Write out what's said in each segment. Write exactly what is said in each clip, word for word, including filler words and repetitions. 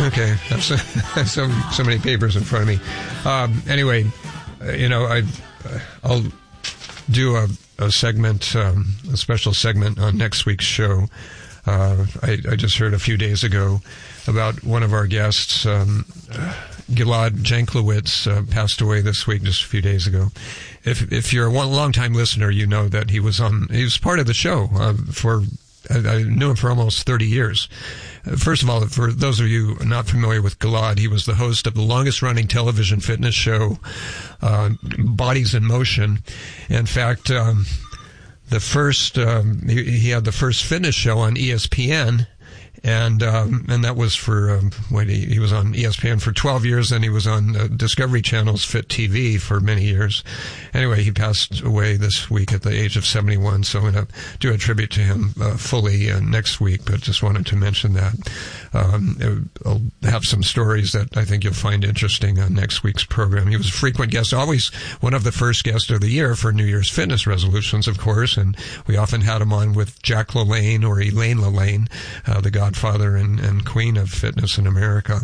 Okay. I have so, I have so, so many papers in front of me. Um, anyway, you know, I, I'll do a, a segment, um, a special segment on next week's show. Uh, I, I just heard a few days ago about one of our guests, um, Gilad Janklowitz, uh, passed away this week, just a few days ago. If if you're a one, long-time listener, you know that he was on. He was part of the show uh, for. I, I knew him for almost thirty years. Uh, first of all, for those of you not familiar with Gilad, he was the host of the longest-running television fitness show, uh, Bodies in Motion. In fact, um, the first um, he, he had the first fitness show on E S P N. And um, and that was for um, when he, he was on E S P N for twelve years, and he was on uh, Discovery Channel's Fit T V for many years. Anyway, he passed away this week at the age of seventy-one, so I'm going to do a tribute to him uh, fully uh, next week, but just wanted to mention that. Um, I'll have some stories that I think you'll find interesting on next week's program. He was a frequent guest, always one of the first guests of the year for New Year's fitness resolutions, of course, and we often had him on with Jack LaLanne or Elaine LaLanne, uh, the godfather and, and queen of fitness in America.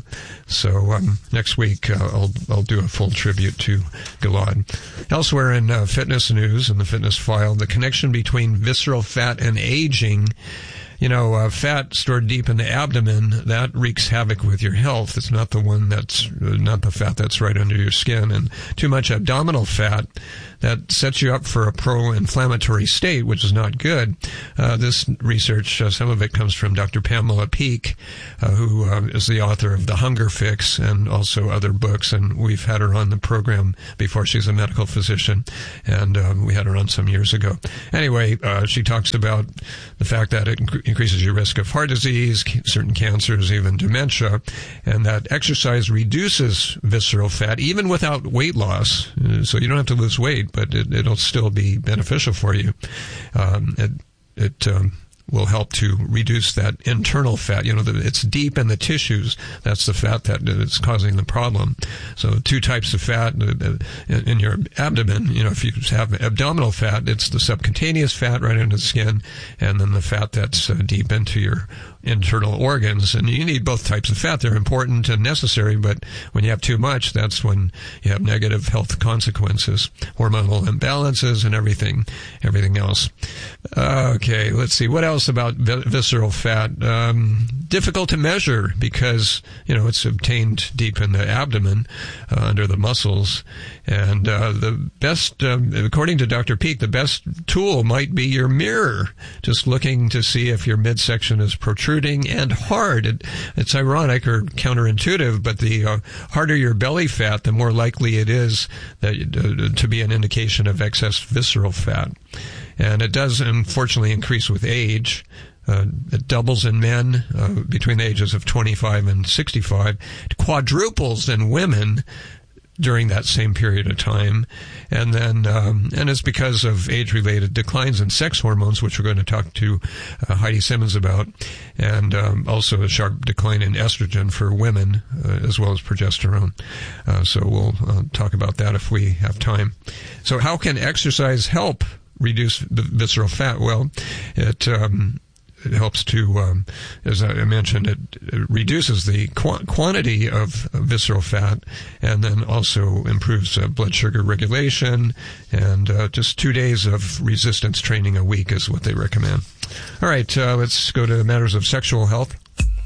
So um, next week uh, I'll I'll do a full tribute to Gilad. Elsewhere in uh, fitness news, in the fitness file, the connection between visceral fat and aging. You know, uh, fat stored deep in the abdomen, that wreaks havoc with your health. It's not the one that's, uh, not the fat that's right under your skin. And too much abdominal fat, that sets you up for a pro-inflammatory state, which is not good. Uh, this research, uh, some of it comes from Doctor Pamela Peeke, uh, who uh, is the author of The Hunger Fix and also other books. And we've had her on the program before. She's a medical physician, and um, we had her on some years ago. Anyway, uh, she talks about the fact that it inc- increases your risk of heart disease, certain cancers, even dementia, and that exercise reduces visceral fat, even without weight loss. Uh, so you don't have to lose weight, but it, it'll still be beneficial for you. Um, it it um, will help to reduce that internal fat. You know, the, it's deep in the tissues. That's the fat that is causing the problem. So two types of fat in, in your abdomen. You know, if you have abdominal fat, it's the subcutaneous fat right into the skin, and then the fat that's uh, deep into your internal organs. And you need both types of fat. They're important and necessary, but when you have too much, that's when you have negative health consequences, hormonal imbalances, and everything, everything else. Uh, okay, let's see. What else about vi- visceral fat? Um, difficult to measure because, you know, it's obtained deep in the abdomen, uh, under the muscles. And uh, the best, um, according to Doctor Peeke, the best tool might be your mirror, just looking to see if your midsection is protruding and hard. It, it's ironic or counterintuitive, but the uh, harder your belly fat, the more likely it is that uh, to be an indication of excess visceral fat. And it does, unfortunately, increase with age. Uh, it doubles in men uh, between the ages of twenty-five and sixty-five. It quadruples in women during that same period of time. And then, um, and it's because of age-related declines in sex hormones, which we're going to talk to uh, Heidi Simmons about, and um, also a sharp decline in estrogen for women, uh, as well as progesterone. Uh, so we'll uh, talk about that if we have time. So how can exercise help reduce the visceral fat? Well, it, um, It helps to, um, as I mentioned, it, it reduces the qu- quantity of uh, visceral fat, and then also improves uh, blood sugar regulation. And uh, just two days of resistance training a week is what they recommend. All right, uh, let's go to matters of sexual health.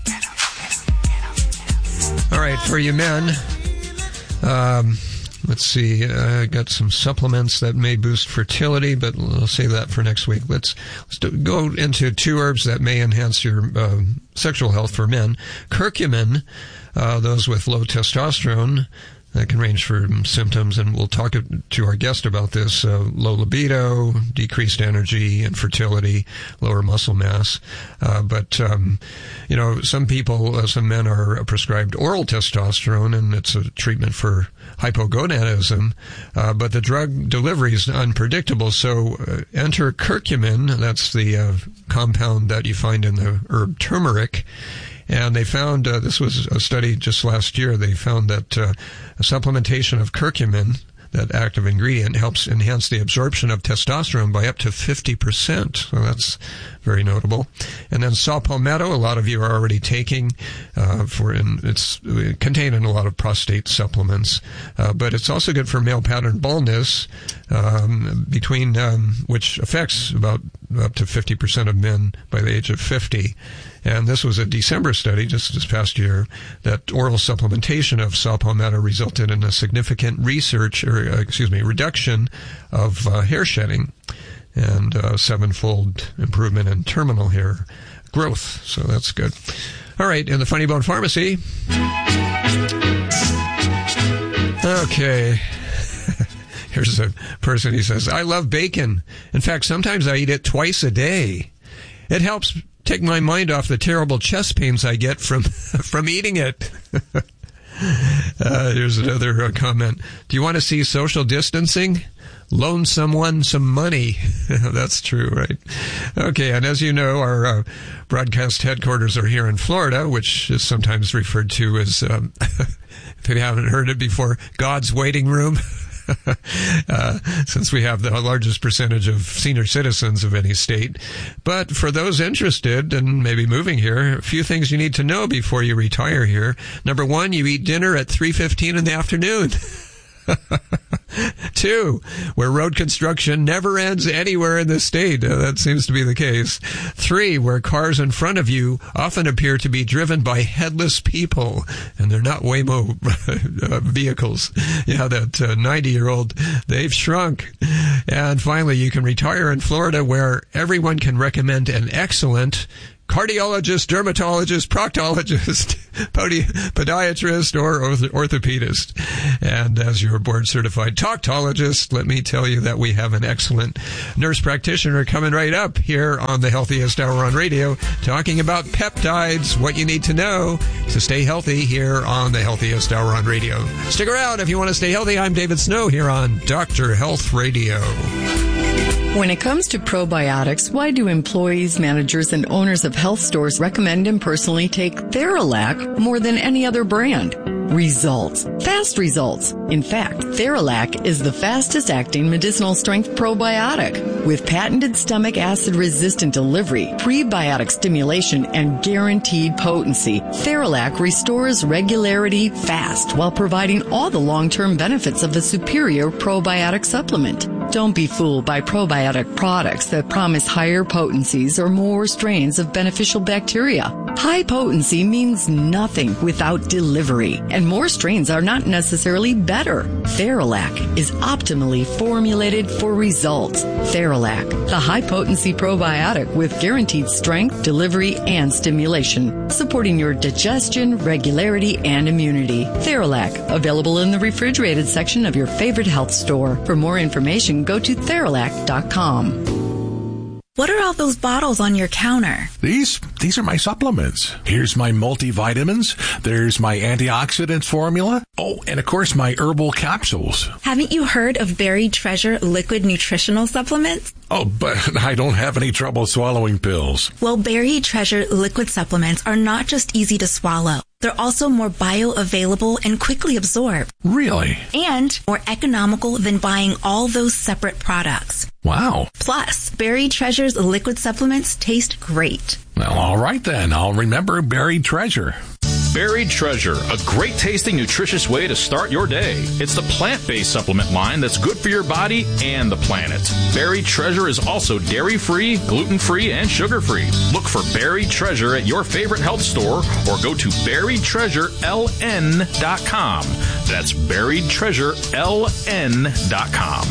All right, for you men, um, let's see, I uh, got some supplements that may boost fertility, but I'll save that for next week. Let's, let's do, go into two herbs that may enhance your uh, sexual health for men. Curcumin, uh, those with low testosterone, that can range from symptoms, and we'll talk to our guest about this, uh, low libido, decreased energy, infertility, lower muscle mass. Uh, but, um, you know, some people, uh, some men are prescribed oral testosterone, and it's a treatment for hypogonadism, uh, but the drug delivery is unpredictable. So uh, enter curcumin. That's the uh, compound that you find in the herb turmeric. And they found, uh, this was a study just last year, they found that uh, a supplementation of curcumin, that active ingredient helps enhance the absorption of testosterone by up to fifty percent. So that's very notable. And then saw palmetto, a lot of you are already taking, uh, for, and it's contained in a lot of prostate supplements. Uh, but it's also good for male pattern baldness, um, between, um, which affects about up to fifty percent of men by the age of fifty. And this was a December study just this past year that oral supplementation of saw palmetto resulted in a significant research, or uh, excuse me, reduction of uh, hair shedding and uh, sevenfold improvement in terminal hair growth. So that's good. All right, in the Funny Bone Pharmacy. Okay. Here's a person, he says, I love bacon. In fact, sometimes I eat it twice a day. It helps take my mind off the terrible chest pains I get from from eating it. uh, here's another uh, comment. Do you want to see social distancing? Loan someone some money. That's true, right? Okay, and as you know, our uh, broadcast headquarters are here in Florida, which is sometimes referred to as, um, if you haven't heard it before, God's waiting room. Uh, since we have the largest percentage of senior citizens of any state. But for those interested in maybe moving here, a few things you need to know before you retire here. Number one, you eat dinner at three fifteen in the afternoon. Two, where road construction never ends anywhere in the state. Uh, that seems to be the case. Three, where cars in front of you often appear to be driven by headless people, and they're not Waymo uh, vehicles. Yeah, that uh, ninety-year-old, they've shrunk. And finally, you can retire in Florida where everyone can recommend an excellent cardiologist, dermatologist, proctologist, podi- podiatrist, or orth- orthopedist. And as your board-certified talktologist, let me tell you that we have an excellent nurse practitioner coming right up here on the Healthiest Hour on Radio, talking about peptides, what you need to know to stay healthy here on the Healthiest Hour on Radio. Stick around if you want to stay healthy. I'm David Snow here on Doctor Health Radio. When it comes to probiotics, why do employees, managers, and owners of health stores recommend and personally take Theralac more than any other brand? Results. Fast results. In fact, Theralac is the fastest acting medicinal strength probiotic. With patented stomach acid resistant delivery, prebiotic stimulation, and guaranteed potency, Theralac restores regularity fast while providing all the long-term benefits of a superior probiotic supplement. Don't be fooled by probiotic products that promise higher potencies or more strains of beneficial bacteria. High potency means nothing without delivery, and more strains are not necessarily better. Theralac is optimally formulated for results. Theralac, the high-potency probiotic with guaranteed strength, delivery, and stimulation, supporting your digestion, regularity, and immunity. Theralac, available in the refrigerated section of your favorite health store. For more information, go to Theralac dot com. What are all those bottles on your counter? These these are my supplements. Here's my multivitamins. There's my antioxidant formula. Oh, and of course my herbal capsules. Haven't you heard of Buried Treasure liquid nutritional supplements? Oh, but I don't have any trouble swallowing pills. Well, Buried Treasure liquid supplements are not just easy to swallow. They're also more bioavailable and quickly absorbed. Really? And more economical than buying all those separate products. Wow. Plus, Buried Treasure's liquid supplements taste great. Well, all right then. I'll remember Buried Treasure. Buried Treasure, a great tasting, nutritious way to start your day. It's the plant-based supplement line that's good for your body and the planet. Buried Treasure is also dairy-free, gluten-free, and sugar-free. Look for Buried Treasure at your favorite health store or go to buried treasure l n dot com. That's buried treasure l n dot com.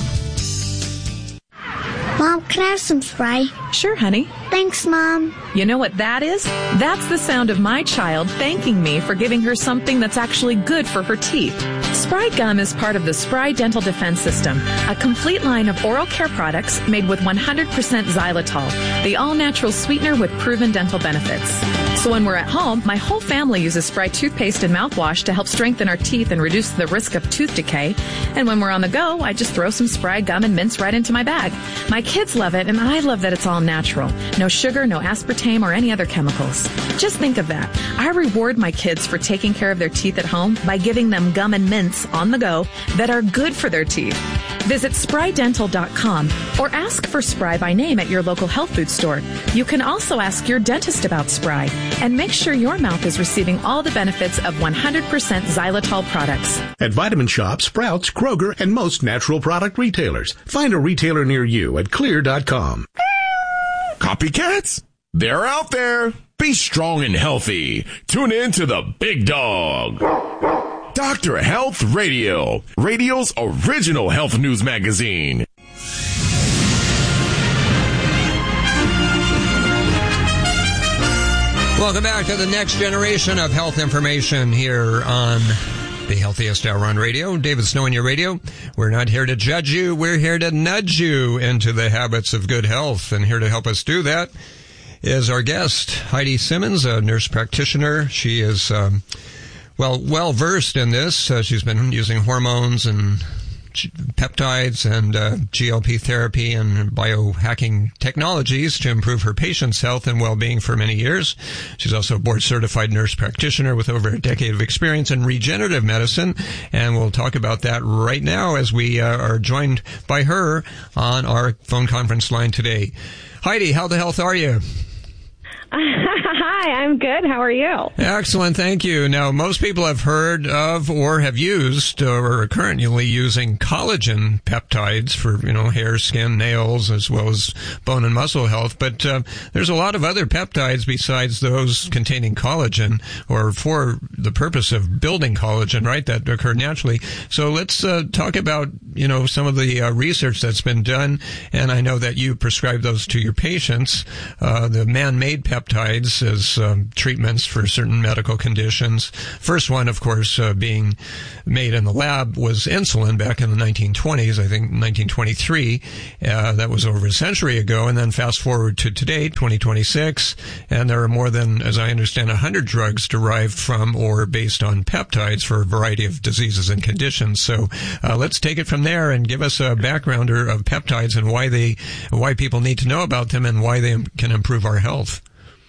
Mom, can I have some Spry? Sure, honey. Thanks, Mom. You know what that is? That's the sound of my child thanking me for giving her something that's actually good for her teeth. Spry Gum is part of the Spry Dental Defense System, a complete line of oral care products made with one hundred percent xylitol, the all-natural sweetener with proven dental benefits. So when we're at home, my whole family uses Spry toothpaste and mouthwash to help strengthen our teeth and reduce the risk of tooth decay. And when we're on the go, I just throw some Spry Gum and mints right into my bag. My kids love it, and I love that it's all natural. No sugar, no aspartame, or any other chemicals. Just think of that. I reward my kids for taking care of their teeth at home by giving them gum and mints supplements on the go that are good for their teeth. Visit spry dental dot com or ask for Spry by name at your local health food store. You can also ask your dentist about Spry and make sure your mouth is receiving all the benefits of one hundred percent xylitol products. At Vitamin Shoppe, Sprouts, Kroger, and most natural product retailers. Find a retailer near you at clear dot com. Copycats? They're out there. Be strong and healthy. Tune in to the Big Dog. Doctor Health Radio, radio's original health news magazine. Welcome back to the next generation of health information here on the Healthiest Hour on Radio. David Snow in your radio. We're not here to judge you. We're here to nudge you into the habits of good health. And here to help us do that is our guest, Heidi Simmons, a nurse practitioner. She is, um, well, well-versed in this. Uh, she's been using hormones and peptides and uh, G L P therapy and biohacking technologies to improve her patients' health and well-being for many years. She's also a board-certified nurse practitioner with over a decade of experience in regenerative medicine, and we'll talk about that right now as we uh, are joined by her on our phone conference line today. Heidi, how the health are you? Hi, I'm good. How are you? Excellent, thank you. Now, most people have heard of or have used or are currently using collagen peptides for, you know, hair, skin, nails, as well as bone and muscle health. But uh, there's a lot of other peptides besides those containing collagen or for the purpose of building collagen, right, that occur naturally. So let's uh, talk about, you know, some of the uh, research that's been done. And I know that you prescribe those to your patients, uh, the man-made peptides as um, treatments for certain medical conditions. First one, of course, uh, being made in the lab was insulin back in the nineteen twenties, I think nineteen twenty-three. Uh, that was over a century ago. And then fast forward to today, twenty twenty-six, and there are more than, as I understand, one hundred drugs derived from or based on peptides for a variety of diseases and conditions. So uh, let's take it from there and give us a backgrounder of peptides and why they, why people need to know about them and why they can improve our health.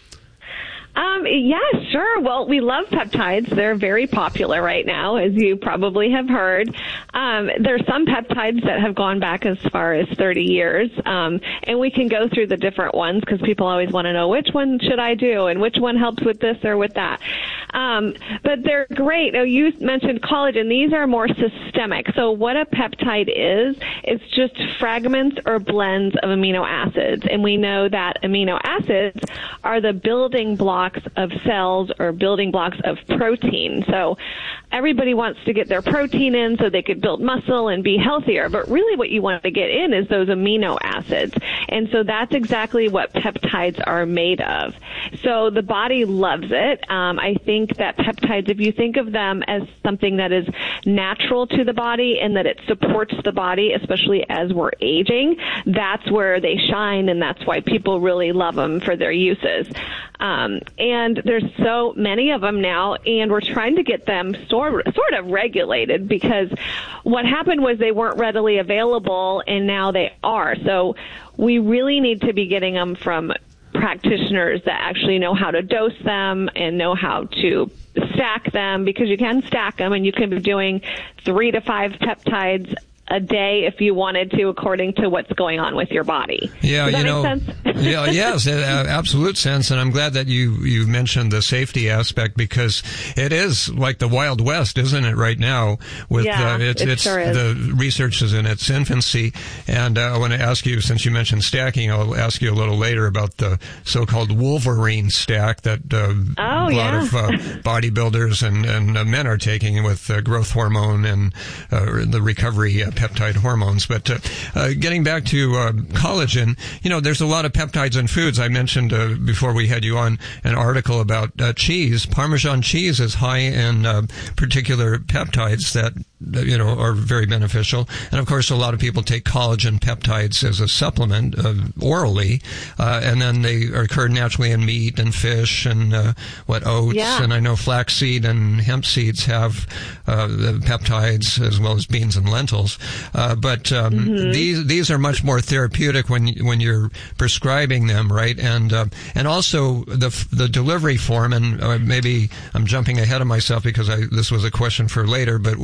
Um, yeah, sure. Well, we love peptides. They're very popular right now, as you probably have heard. Um, there are some peptides that have gone back as far as thirty years, um, and we can go through the different ones because people always want to know which one should I do and which one helps with this or with that. Um, but they're great. Now, you mentioned collagen. These are more systemic. So what a peptide is, it's just fragments or blends of amino acids, and we know that amino acids are the building blocks of cells or building blocks of protein. So everybody wants to get their protein in so they could build muscle and be healthier. But really what you want to get in is those amino acids. And so that's exactly what peptides are made of. So the body loves it. Um, I think that peptides, if you think of them as something that is natural to the body and that it supports the body, especially as we're aging, that's where they shine, and that's why people really love them for their uses. Um, and there's so many of them now, and we're trying to get them sort, sort of regulated because what happened was they weren't readily available, and now they are. So we really need to be getting them from practitioners that actually know how to dose them and know how to stack them, because you can stack them and you can be doing three to five peptides a day if you wanted to, according to what's going on with your body. Yeah, Does that you know, make sense? yeah, yes, uh, absolute sense. And I'm glad that you, you mentioned the safety aspect, because it is like the Wild West, isn't it, right now? With yeah, uh, it's, it it's sure is. The research is in its infancy. And uh, I want to ask you, since you mentioned stacking, I'll ask you a little later about the so-called Wolverine stack that uh, oh, a yeah. lot of uh, bodybuilders and, and uh, men are taking with uh, growth hormone and uh, the recovery uh, peptide hormones. But uh, uh, getting back to uh, collagen, you know, there's a lot of peptides in foods. I mentioned uh, before we had you on an article about uh, cheese. Parmesan cheese is high in uh, particular peptides that, you know, are very beneficial. And of course, a lot of people take collagen peptides as a supplement uh, orally, uh, and then they occur naturally in meat and fish and uh, what oats. Yeah. And I know flaxseed and hemp seeds have uh, the peptides, as well as beans and lentils. Uh, but um, mm-hmm. these these are much more therapeutic when when you're prescribing them, right? And uh, and also the the delivery form. And uh, maybe I'm jumping ahead of myself because I, this was a question for later, but we can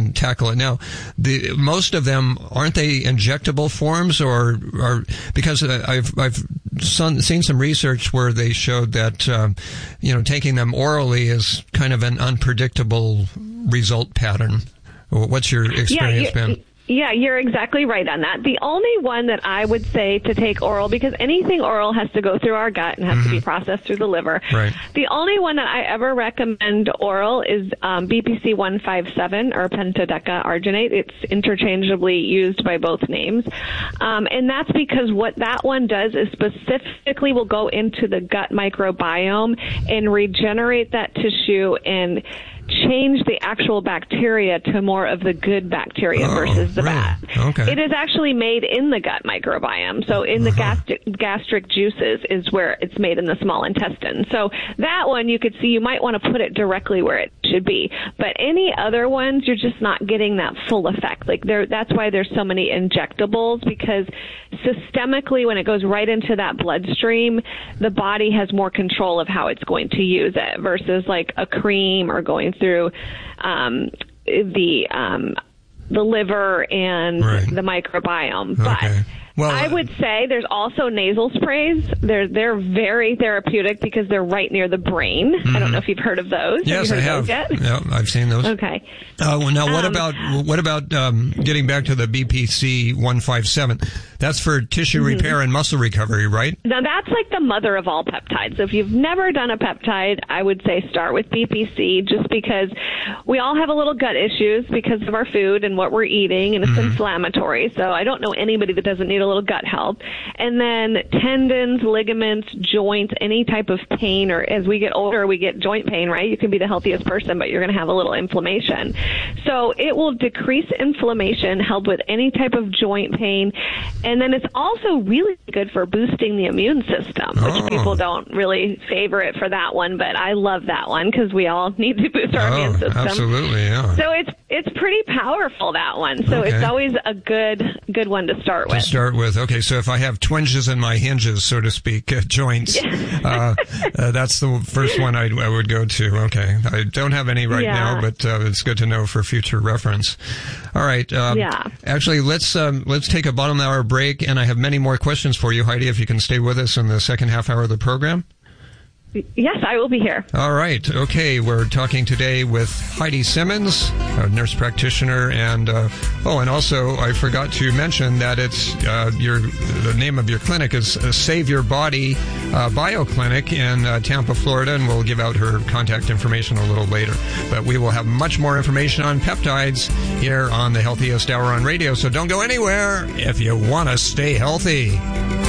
can tackle it. Now, the most of them, aren't they injectable forms, or, or because I've I've seen some research where they showed that um, you know, taking them orally is kind of an unpredictable result pattern. What's your experience yeah, been? Yeah, you're exactly right on that. The only one that I would say to take oral, because anything oral has to go through our gut and has mm-hmm. to be processed through the liver. Right. The only one that I ever recommend oral is um, B P C one fifty-seven or pentadecaarginate. It's interchangeably used by both names. Um, and that's because what that one does is specifically will go into the gut microbiome and regenerate that tissue and change the actual bacteria to more of the good bacteria oh, versus the really? bad. Okay. It is actually made in the gut microbiome. So in the uh-huh. gastric, gastric juices is where it's made in the small intestine. So that one you could see you might want to put it directly where it should be. But any other ones, you're just not getting that full effect. Like there, that's why there's so many injectables, because systemically when it goes right into that bloodstream, the body has more control of how it's going to use it versus like a cream or going through um, the um, the liver and right. the microbiome. Okay. But well, I would say there's also nasal sprays. They're they're very therapeutic because they're right near the brain. Mm-hmm. I don't know if you've heard of those. Yes, have you heard I have. Of those yet? Yeah, I've seen those. Okay. Uh, well, now, what um, about what about um, getting back to the B P C one fifty-seven? That's for tissue mm-hmm. repair and muscle recovery, right? Now, that's like the mother of all peptides. So if you've never done a peptide, I would say start with B P C, just because we all have a little gut issues because of our food and what we're eating, and it's mm-hmm. inflammatory. So I don't know anybody that doesn't need a little gut help. And then tendons, ligaments, joints, any type of pain, or as we get older, we get joint pain, right? You can be the healthiest person, but you're going to have a little inflammation. So it will decrease inflammation, help with any type of joint pain. And then it's also really good for boosting the immune system, which oh. people don't really favor it for that one, but I love that one because we all need to boost our oh, immune system. Absolutely, yeah. So it's it's pretty powerful, that one. So okay. it's always a good good one to start with. To start with. Okay, so if I have twinges in my hinges, so to speak, uh, joints, uh, uh, that's the first one I'd, I would go to. Okay. I don't have any right yeah. now, but uh, it's good to know for future reference. All right. Um, yeah. Actually, let's um, let's take a bottom hour break, and I have many more questions for you, Heidi, if you can stay with us in the second half hour of the program. Yes, I will be here. All right. Okay. We're talking today with Heidi Simmons, a nurse practitioner, and uh, oh, and also I forgot to mention that it's uh, your the name of your clinic is uh, Save Your Body uh, Bio Clinic in uh, Tampa, Florida, and we'll give out her contact information a little later. But we will have much more information on peptides here on the Healthiest Hour on Radio. So don't go anywhere if you want to stay healthy.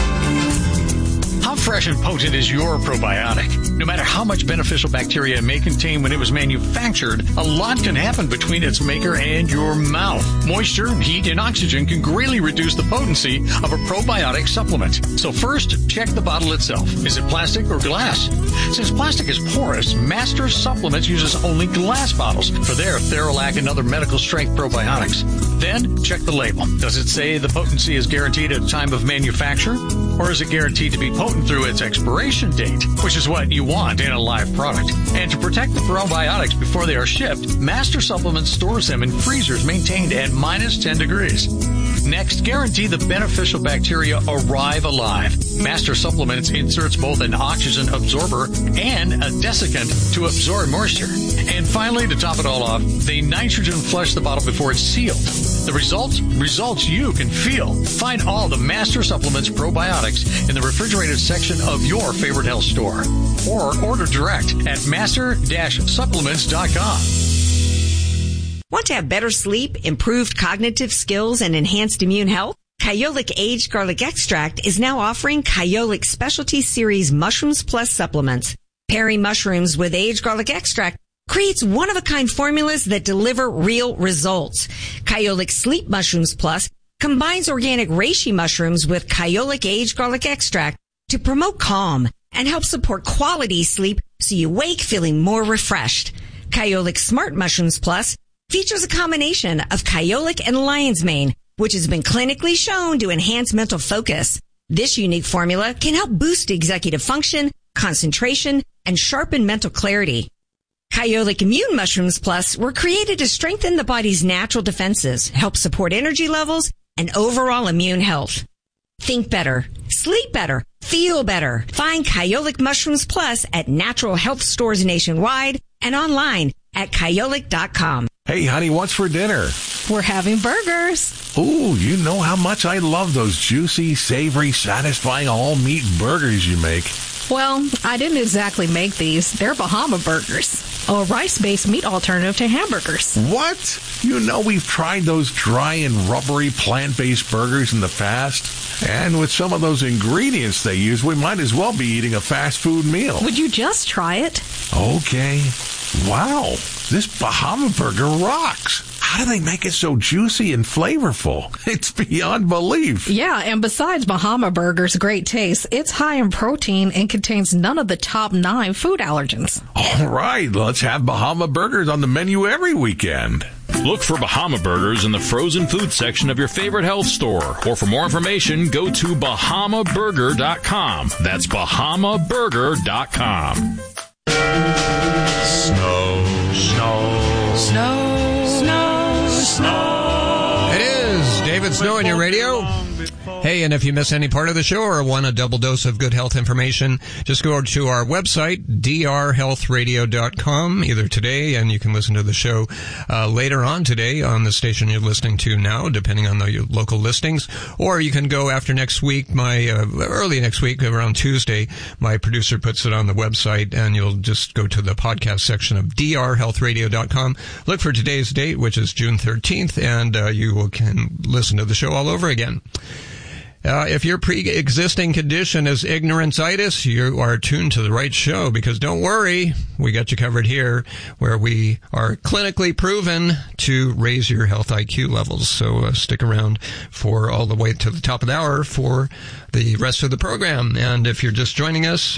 How fresh and potent is your probiotic? No matter how much beneficial bacteria it may contain when it was manufactured, a lot can happen between its maker and your mouth. Moisture, heat, and oxygen can greatly reduce the potency of a probiotic supplement. So first, check the bottle itself. Is it plastic or glass? Since plastic is porous, Master Supplements uses only glass bottles for their Theralac and other medical strength probiotics. Then, check the label. Does it say the potency is guaranteed at the time of manufacture? Or is it guaranteed to be potent through its expiration date, which is what you want in a live product? And to protect the probiotics before they are shipped, Master Supplements stores them in freezers maintained at minus ten degrees. Next, guarantee the beneficial bacteria arrive alive. Master Supplements inserts both an oxygen absorber and a desiccant to absorb moisture. And finally, to top it all off, they nitrogen flush the bottle before it's sealed. The results? Results you can feel. Find all the Master Supplements probiotics in the refrigerated section of your favorite health store. Or order direct at master supplements dot com. Want to have better sleep, improved cognitive skills, and enhanced immune health? Kyolic Aged Garlic Extract is now offering Kyolic Specialty Series Mushrooms Plus supplements. Pairing mushrooms with aged garlic extract creates one-of-a-kind formulas that deliver real results. Kyolic Sleep Mushrooms Plus combines organic reishi mushrooms with Kyolic Aged Garlic Extract to promote calm and help support quality sleep so you wake feeling more refreshed. Kyolic Smart Mushrooms Plus features a combination of kyolic and lion's mane, which has been clinically shown to enhance mental focus. This unique formula can help boost executive function, concentration, and sharpen mental clarity. Kyolic Immune Mushrooms Plus were created to strengthen the body's natural defenses, help support energy levels, and overall immune health. Think better, sleep better, feel better. Find Kyolic Mushrooms Plus at natural health stores nationwide and online at kyolic dot com. Hey, honey, what's for dinner? We're having burgers. Ooh, you know how much I love those juicy, savory, satisfying all-meat burgers you make. Well, I didn't exactly make these. They're Bahama Burgers, a rice-based meat alternative to hamburgers. What? You know we've tried those dry and rubbery plant-based burgers in the past. And with some of those ingredients they use, we might as well be eating a fast food meal. Would you just try it? Okay. Wow, this Bahama Burger rocks. How do they make it so juicy and flavorful? It's beyond belief. Yeah, and besides Bahama Burger's great taste, it's high in protein and contains none of the top nine food allergens. All right, let's have Bahama Burgers on the menu every weekend. Look for Bahama Burgers in the frozen food section of your favorite health store. Or for more information, go to bahama burger dot com. That's bahama burger dot com. Snow, snow, Snow, snow, snow. It is David Snow on your radio. Hey, and if you miss any part of the show or want a double dose of good health information, just go to our website, d r health radio dot com, either today, and you can listen to the show uh, later on today on the station you're listening to now, depending on the local listings, or you can go after next week, my uh, early next week, around Tuesday, my producer puts it on the website, and you'll just go to the podcast section of d r health radio dot com, look for today's date, which is June thirteenth, and uh, you will, can listen to the show all over again. Uh, if your pre-existing condition is ignorantitis, you are tuned to the right show, because don't worry, we got you covered here, where we are clinically proven to raise your health I Q levels. So uh, stick around for all the way to the top of the hour for the rest of the program. And if you're just joining us,